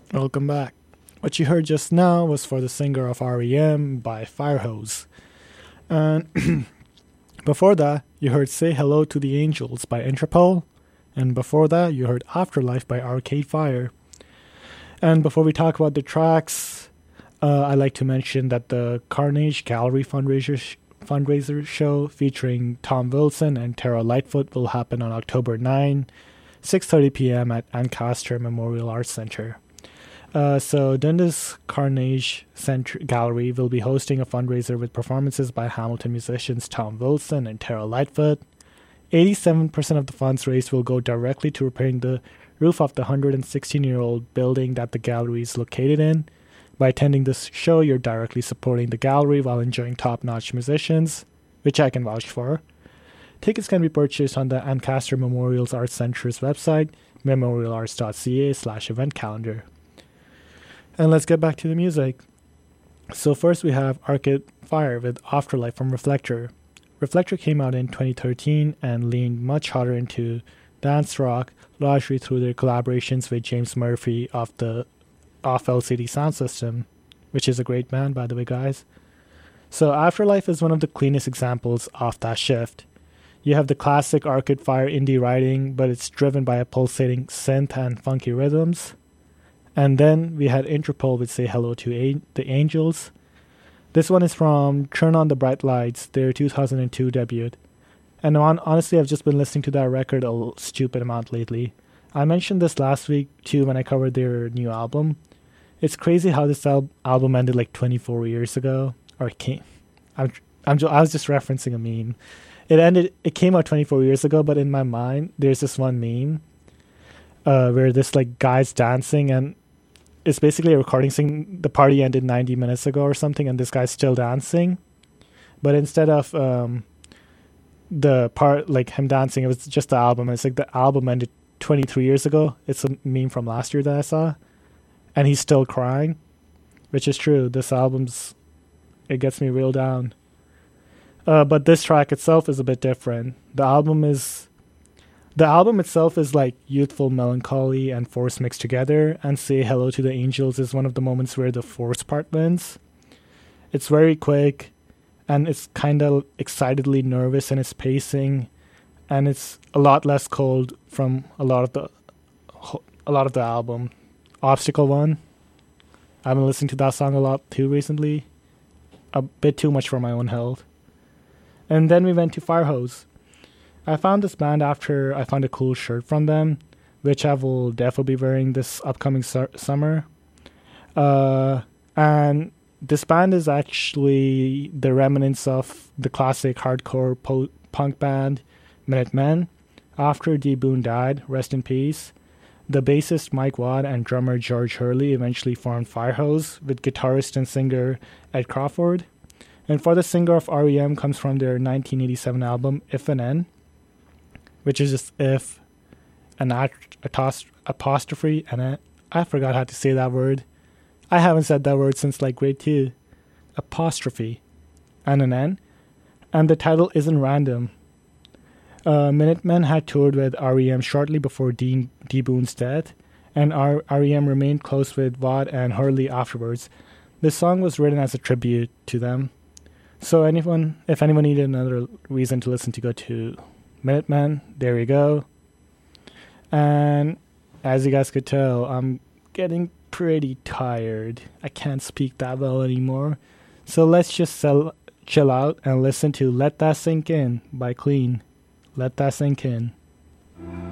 Welcome back. What you heard just now was for the singer of REM by Firehose. And before that, you heard Say Hello to the Angels by Interpol. And before that, you heard Afterlife by Arcade Fire. And before we talk about the tracks, I'd like to mention that the Carnage Gallery fundraiser show featuring Tom Wilson and Tara Lightfoot will happen on October 9, 6:30 p.m. at Ancaster Memorial Arts Center. So Dundas Carnage Gallery will be hosting a fundraiser with performances by Hamilton musicians Tom Wilson and Tara Lightfoot. 87% of the funds raised will go directly to repairing the roof of the 116-year-old building that the gallery is located in. By attending this show, you're directly supporting the gallery while enjoying top-notch musicians, which I can vouch for. Tickets can be purchased on the Ancaster Memorial Arts Center's website, memorialarts.ca/event calendar. And let's get back to the music. So first we have Arcade Fire with Afterlife from Reflector. Reflector came out in 2013 and leaned much harder into dance rock, largely through their collaborations with James Murphy of the LCD Sound System, which is a great band, by the way, guys. So Afterlife is one of the cleanest examples of that shift. You have the classic Arcade Fire indie writing, but it's driven by a pulsating synth and funky rhythms. And then we had Interpol with Say Hello to the Angels. This one is from Turn on the Bright Lights, their 2002 debut. And honestly, I've just been listening to that record a stupid amount lately. I mentioned this last week too when I covered their new album. It's crazy how this album ended like 24 years ago. I was just referencing a meme. It came out 24 years ago, but in my mind, there's this one meme where this like guy's dancing, and it's basically a recording saying the party ended 90 minutes ago or something, and this guy's still dancing. But instead of the part like him dancing, it was just the album. And it's like the album ended 23 years ago. It's a meme from last year that I saw, and he's still crying, which is true. This it gets me real down. But this track itself is a bit different. The album itself is like youthful melancholy and force mixed together, and Say Hello to the Angels is one of the moments where the force part wins. It's very quick, and it's kind of excitedly nervous in its pacing, and it's a lot less cold from a lot of the album. Obstacle One, I've been listening to that song a lot too recently, a bit too much for my own health. And then we went to Firehose. I found this band after I found a cool shirt from them, which I will definitely be wearing this upcoming summer. And this band is actually the remnants of the classic hardcore punk band Minutemen. After D. Boon died, rest in peace, the bassist Mike Watt and drummer George Hurley eventually formed Firehose with guitarist and singer Ed Crawford. And for the singer of REM comes from their 1987 album If and N, which is just if, an apostrophe, and I forgot how to say that word. I haven't said that word since like grade 2. Apostrophe and an N. And the title isn't random. Minutemen had toured with REM shortly before D. Boon's death, and REM remained close with Watt and Hurley afterwards. This song was written as a tribute to them. So if anyone needed another reason to listen, to go to Minutemen, there you go. And as you guys could tell, I'm getting pretty tired. I can't speak that well anymore. So let's just chill out and listen to Let That Sink In by Clean. Let that sink in.